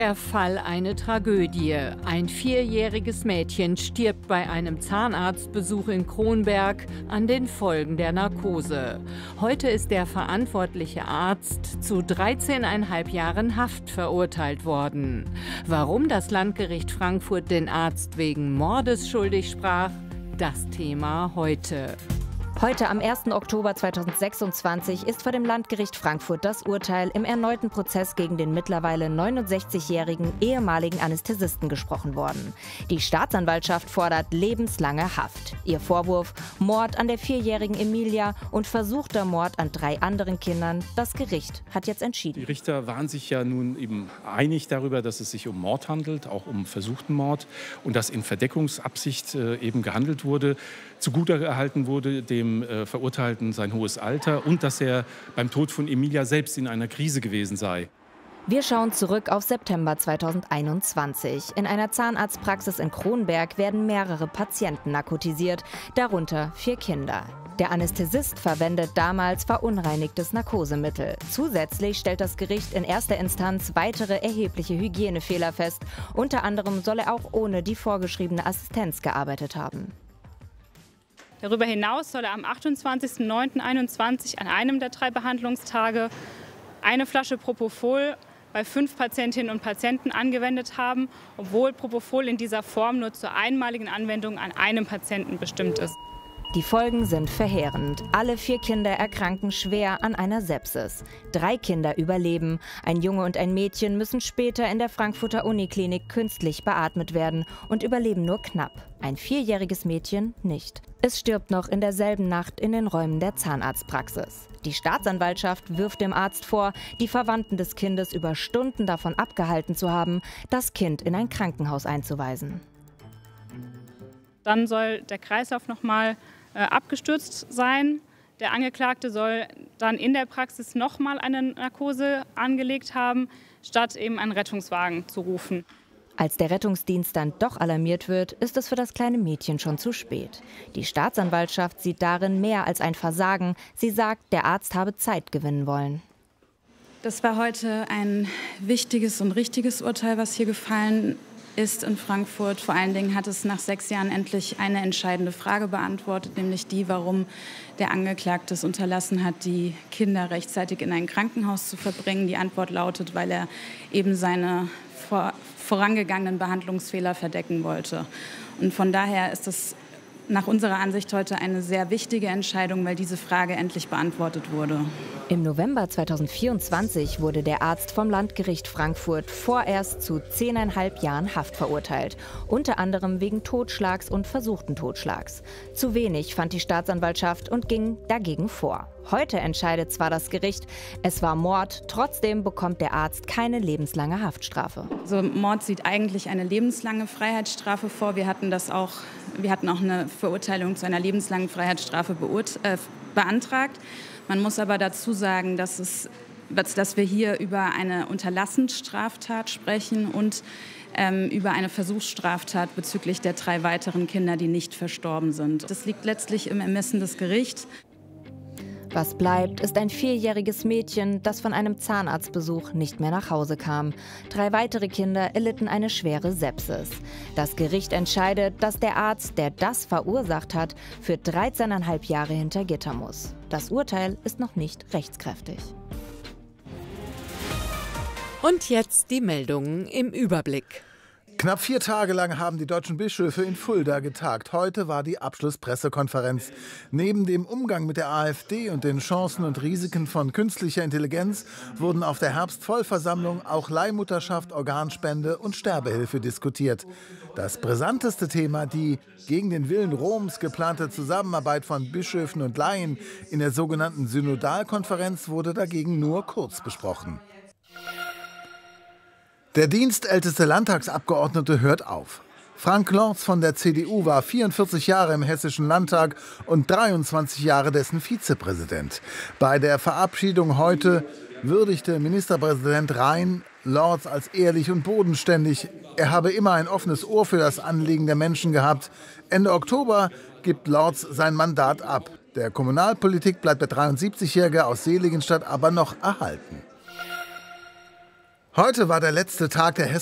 Der Fall eine Tragödie. Ein 4-jähriges Mädchen stirbt bei einem Zahnarztbesuch in Kronberg an den Folgen der Narkose. Heute ist der verantwortliche Arzt zu 13,5 Jahren Haft verurteilt worden. Warum das Landgericht Frankfurt den Arzt wegen Mordes schuldig sprach, das Thema heute. Heute am 1. Oktober 2026 ist vor dem Landgericht Frankfurt das Urteil im erneuten Prozess gegen den mittlerweile 69-jährigen ehemaligen Anästhesisten gesprochen worden. Die Staatsanwaltschaft fordert lebenslange Haft. Ihr Vorwurf: Mord an der 4-jährigen Emilia und versuchter Mord an 3 anderen Kindern. Das Gericht hat jetzt entschieden. Die Richter waren sich ja nun eben einig darüber, dass es sich um Mord handelt, auch um versuchten Mord, und dass in Verdeckungsabsicht eben gehandelt wurde. Zugutegehalten wurde dem Verurteilten sein hohes Alter und dass er beim Tod von Emilia selbst in einer Krise gewesen sei. Wir schauen zurück auf September 2021. In einer Zahnarztpraxis in Kronberg werden mehrere Patienten narkotisiert, darunter 4 Kinder. Der Anästhesist verwendet damals verunreinigtes Narkosemittel. Zusätzlich stellt das Gericht in erster Instanz weitere erhebliche Hygienefehler fest. Unter anderem soll er auch ohne die vorgeschriebene Assistenz gearbeitet haben. Darüber hinaus soll er am 28.09.21 an einem der 3 Behandlungstage eine Flasche Propofol bei 5 Patientinnen und Patienten angewendet haben, obwohl Propofol in dieser Form nur zur einmaligen Anwendung an einem Patienten bestimmt ist. Die Folgen sind verheerend. Alle 4 Kinder erkranken schwer an einer Sepsis. 3 Kinder überleben. Ein Junge und ein Mädchen müssen später in der Frankfurter Uniklinik künstlich beatmet werden und überleben nur knapp. Ein 4-jähriges Mädchen nicht. Es stirbt noch in derselben Nacht in den Räumen der Zahnarztpraxis. Die Staatsanwaltschaft wirft dem Arzt vor, die Verwandten des Kindes über Stunden davon abgehalten zu haben, das Kind in ein Krankenhaus einzuweisen. Dann soll der Kreislauf nochmal abgestürzt sein. Der Angeklagte soll dann in der Praxis nochmal eine Narkose angelegt haben, statt eben einen Rettungswagen zu rufen. Als der Rettungsdienst dann doch alarmiert wird, ist es für das kleine Mädchen schon zu spät. Die Staatsanwaltschaft sieht darin mehr als ein Versagen. Sie sagt, der Arzt habe Zeit gewinnen wollen. Das war heute ein wichtiges und richtiges Urteil, was hier gefallen ist in Frankfurt. Vor allen Dingen hat es nach 6 Jahren endlich eine entscheidende Frage beantwortet, nämlich die, warum der Angeklagte es unterlassen hat, die Kinder rechtzeitig in ein Krankenhaus zu verbringen. Die Antwort lautet, weil er eben seine vorangegangenen Behandlungsfehler verdecken wollte. Und von daher ist es nach unserer Ansicht heute eine sehr wichtige Entscheidung, weil diese Frage endlich beantwortet wurde. Im November 2024 wurde der Arzt vom Landgericht Frankfurt vorerst zu 10,5 Jahren Haft verurteilt. Unter anderem wegen Totschlags und versuchten Totschlags. Zu wenig fand die Staatsanwaltschaft und ging dagegen vor. Heute entscheidet zwar das Gericht, es war Mord, trotzdem bekommt der Arzt keine lebenslange Haftstrafe. Also Mord sieht eigentlich eine lebenslange Freiheitsstrafe vor. Wir hatten auch eine Verurteilung zu einer lebenslangen Freiheitsstrafe beantragt. Man muss aber dazu sagen, dass wir hier über eine Unterlassensstraftat sprechen und über eine Versuchsstraftat bezüglich der 3 weiteren Kinder, die nicht verstorben sind. Das liegt letztlich im Ermessen des Gerichts. Was bleibt, ist ein 4-jähriges Mädchen, das von einem Zahnarztbesuch nicht mehr nach Hause kam. 3 weitere Kinder erlitten eine schwere Sepsis. Das Gericht entscheidet, dass der Arzt, der das verursacht hat, für 13,5 Jahre hinter Gitter muss. Das Urteil ist noch nicht rechtskräftig. Und jetzt die Meldungen im Überblick. Knapp 4 Tage lang haben die deutschen Bischöfe in Fulda getagt. Heute war die Abschlusspressekonferenz. Neben dem Umgang mit der AfD und den Chancen und Risiken von künstlicher Intelligenz wurden auf der Herbstvollversammlung auch Leihmutterschaft, Organspende und Sterbehilfe diskutiert. Das brisanteste Thema, die gegen den Willen Roms geplante Zusammenarbeit von Bischöfen und Laien in der sogenannten Synodalkonferenz, wurde dagegen nur kurz besprochen. Der dienstälteste Landtagsabgeordnete hört auf. Frank Lorz von der CDU war 44 Jahre im Hessischen Landtag und 23 Jahre dessen Vizepräsident. Bei der Verabschiedung heute würdigte Ministerpräsident Rhein Lorz als ehrlich und bodenständig. Er habe immer ein offenes Ohr für das Anliegen der Menschen gehabt. Ende Oktober gibt Lorz sein Mandat ab. Der Kommunalpolitik bleibt der 73-Jährige aus Seligenstadt aber noch erhalten. Heute war der letzte Tag der